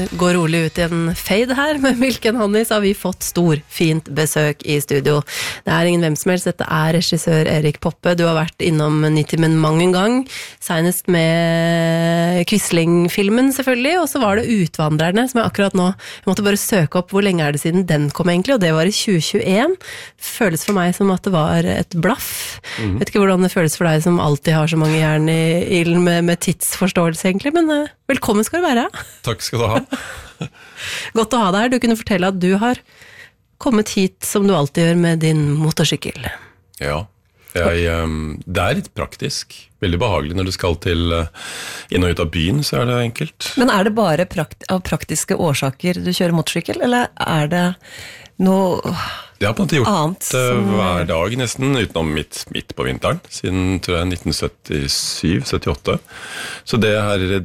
gå rolig ut I en fade her med Milk and Honey, så har vi fått fint besøk I studio. Det ingen hvem som helst, dette regissør Erik Poppe. Du har vært innom Nitimen mange gang, senest med Quisling-filmen selvfølgelig, og så var det Utvandrerne, som akkurat nå, jeg måtte bare søke opp hvor lenge det siden den kom egentlig, og det var I 2021. Føles for meg som at det var et blaff. Vet ikke hvordan det føles for deg som alltid har så mange jern I ilden med tidsforståelse egentlig, men velkommen skal du være. Takk skal du ha. Godt å ha deg her. Du kunne fortelle at du har kommet hit som du alltid gjør med din motorsykkel. Ja, det litt praktisk. Veldig behagelig når du skal til inn og ut av byen, så det enkelt. Men det bare av praktiske årsaker du kjører motorsykkel, eller det noe Det har på en måte gjort annet hver dag nesten, utenom midt på vinteren, siden tror jeg 1977-78. Så det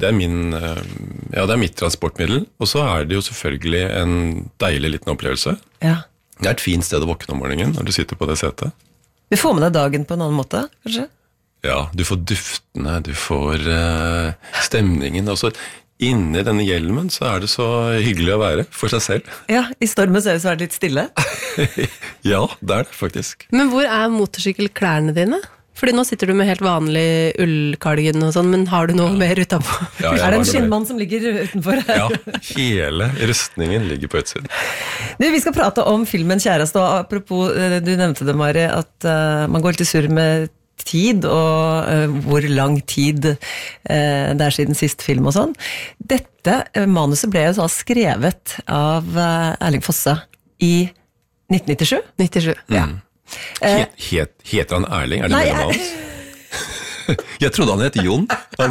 mitt transportmiddel, og så det jo selvfølgelig en deilig liten opplevelse. Ja. Det et fint sted å våkne om morgenen når du sitter på det setet. Du får med deg dagen på en annen måte, kanskje? Ja, du får duftene, du får stemningen, og så inni denne hjelmen så det så hyggelig å være for seg selv. Ja, I stormen så det litt stille. Ja, det det faktisk. Men hvor motorsykkelklærne dine? Fordi nå sitter du med helt vanlig ullkardigan og sånn, men har du noe mer utenpå? Ja, det en skinnmann som ligger utenfor her? Ja, hele rustningen ligger på utsiden. Vi skal prate om filmen Kjæreste, og apropos, du nevnte det, Mari, at man går litt I surr med tid, og hvor lang tid det siden sist film og sånn. Dette manuset ble jo så skrevet av Erling Fosse I 1997. 97. Ja. Heter han Erling? Det mellom hans? Jeg trodde han het Jon.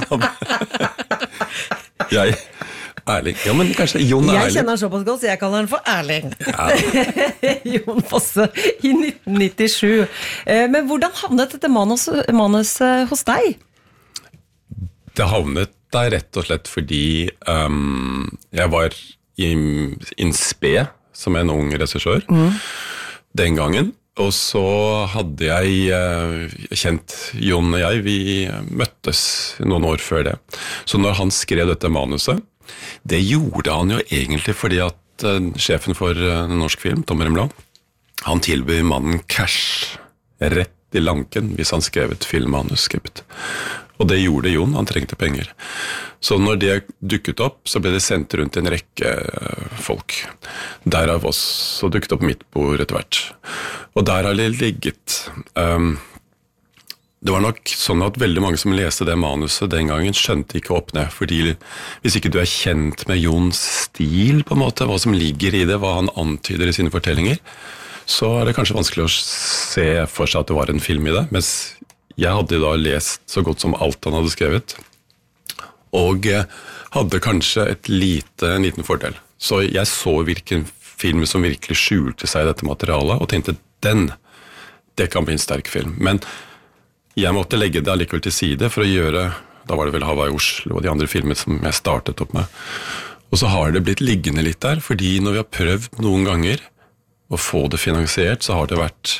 Erling. Ja, men kanskje Jon Erling. Jeg kjenner han såpass godt, så jeg kaller han for Erling. Ja. Jon Fosse I 1997. Men hvordan havnet dette manus hos deg? Det havnet der rett og slett fordi jeg var I Inspe som en ung regissør den gangen. Og så hadde jeg kjent Jon og jeg, vi møttes noen år før det. Så når han skrev dette manuset, det gjorde han jo egentlig fordi at sjefen for norsk film, Tom Remland, han tilbyr mannen cash rett I lanken hvis han skrev et filmmanuskript. Og det gjorde Jon, han trengte penger. Så når det dukket opp, så ble det sendt rundt en rekke folk. Derav oss, så dukket opp mitt bord etter hvert. Og der har det ligget... Det var nok sånn at veldig mange som leste det manuset den gangen skjønte ikke opp ned, fordi hvis ikke du kjent med Jons stil på en måte, hva som ligger I det, hva han antyder I sine fortellinger, så det kanskje vanskelig å se for seg at det var en film I det, mens jeg hadde da lest så godt som alt han hadde skrevet, og hadde kanskje en liten fordel. Så jeg så hvilken film som virkelig skjulte seg I dette materialet, og tenkte, det kan bli en sterk film. Men jeg måtte legge det allikevel til side for å gjøre, da var det vel Hawaii Oslo og de andre filmer som jeg startet opp med. Og så har det blitt liggende litt der, fordi når vi har prøvd noen ganger å få det finansiert, så har det vært,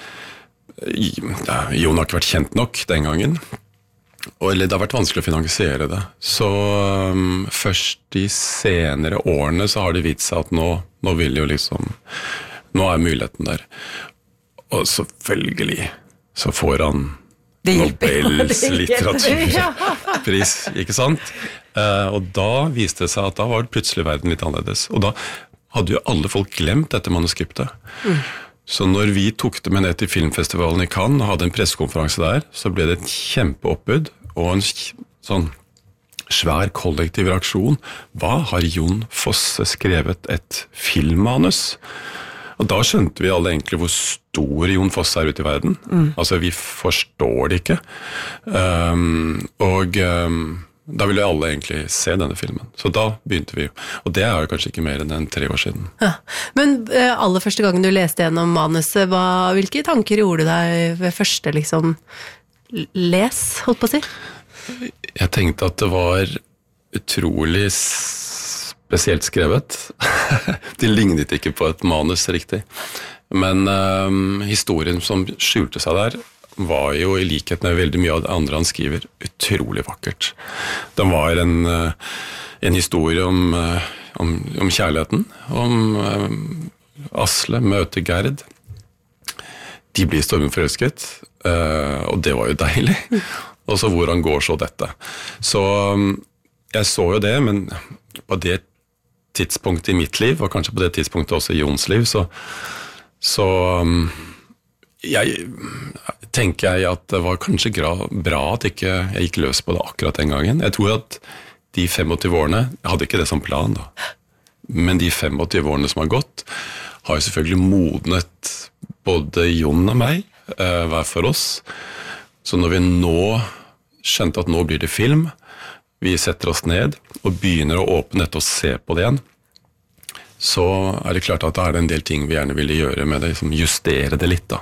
Jon har ikke vært kjent nok den gangen, eller det har vært vanskelig å finansiere det. Så først de senere årene så har det vist seg at nå vil jo liksom, nå muligheten der. Og selvfølgelig så får han Nobels litteraturpris, ikke sant? Og da viste det seg at da var plutselig verden litt annerledes. Og da hadde jo alle folk glemt dette manuskriptet. Så når vi tok det med ned til filmfestivalen I Cannes og hadde en pressekonferanse der, så ble det et kjempeoppbud og en sånn svær kollektiv reaksjon. Hva har Jon Fosse skrevet et filmmanus? Og da skjønte vi alle egentlig hvor stor Jon Fosse ute I verden. Altså, vi forstår det ikke. Da ville alle egentlig se denne filmen. Så da begynte vi. Og det jo kanskje ikke mer enn 3 år siden. Ja. Men aller første gangen du leste gjennom manuset, hvilke tanker gjorde du deg ved første liksom, les, holdt på å si? Jeg tenkte at det var utrolig spesielt skrevet. Det lignet ikke på et manus riktig. Men historien som skjulte seg der, var jo I likhet med veldig mye av det andre han skriver, utrolig vakkert. Den var en historie om om kjærligheten, om Asle møter Gerd. De blir stormforelsket, og det var jo deilig. Og så hvordan går så dette? Så jeg så jo det, men på det tidspunktet i mitt liv, og kanskje på det tidspunktet også i Jons liv, så tenker jeg at det var kanskje bra at ikke jeg gikk løs på det akkurat den gangen. Jeg tror at de 25 årene, jeg hadde ikke det som plan da, men de 25 årene som har gått, har jo selvfølgelig modnet både Jon og meg, hver for oss. Så når vi nå skjønte at nå blir det film, vi setter oss ned og begynner å åpne dette og se på det igjen, så er det klart at det er en del ting vi gjerne ville gjøre med det, liksom justere det litt da.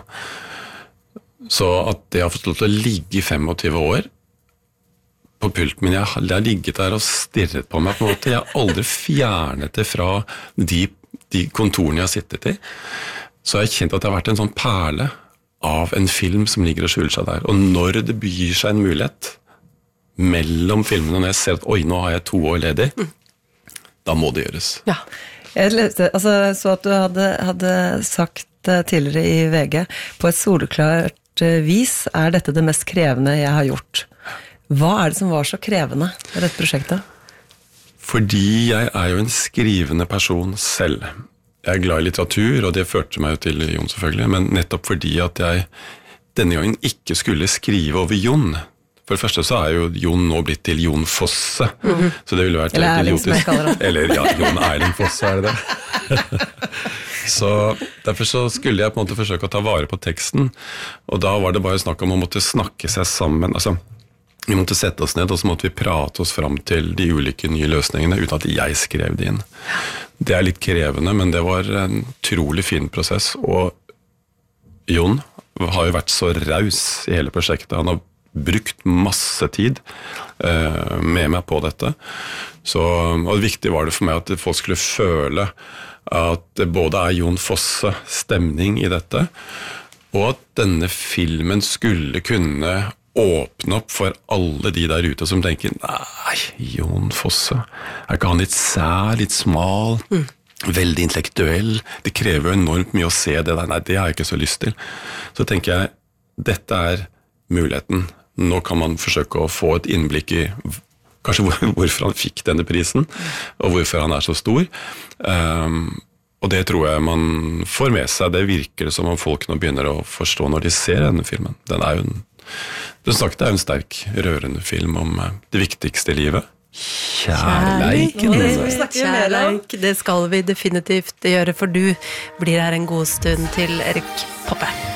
Så at det har fått lov til å ligge i 25 år på pulten min, jeg har ligget der og stirret på meg på en måte, jeg har aldri fjernet det fra de kontorene jeg har sittet i, så jeg har kjent at det har vært en sånn perle av en film som ligger og skjuler seg der, og når det byr seg en mulighet mellom filmene, og når jeg ser at oi, nå har jeg 2 år ledig, da må det gjøres. Ja. Jeg leste, så at du hadde sagt tidligere i VG, på et soleklart vis er dette det mest krevende jeg har gjort. Hva er det som var så krevende med dette prosjektet? Fordi jeg er jo en skrivende person selv. Jeg er glad i litteratur, og det førte meg jo til Jon selvfølgelig, men nettopp fordi at jeg denne gangen ikke skulle skrive over Jon. For det første så er jo Jon nå blitt til Jon Fosse, så det ville vært eller Erling, som jeg kaller han. Eller ja, Jon Erling Fosse, er det det? Så derfor så skulle jeg på en måte forsøke å ta vare på teksten, og da var det bare snakk om å måtte snakke seg sammen, altså vi måtte sette oss ned, og så måtte vi prate oss fram til de ulike nye løsningene, uten at jeg skrev det inn. Det er litt krevende, men det var en utrolig fin prosess, og Jon har jo vært så raus i hele prosjektet, han har brukt masse tid med meg på dette, og det viktige var det for meg at folk skulle føle at det både er Jon Fosse stemning i dette, og at denne filmen skulle kunne åpne opp for alle de der ute som tenker, nei, Jon Fosse, er ikke han litt sær, litt smal, veldig intellektuell, det krever jo enormt mye å se det der, nei, det har jeg ikke så lyst til. Så tenker jeg, dette er muligheten. Nå kan man forsøke å få et innblikk i kanskje hvorfor han fikk denne prisen, og hvorfor han er så stor. Og det tror jeg man får med seg, det virker som om folk nå begynner å forstå når de ser denne filmen. Den er jo det er en sterk, rørende film om det viktigste i livet. Kjærleik. Kjærleik, det skal vi definitivt gjøre, for du blir her en god stund til Erik Poppe.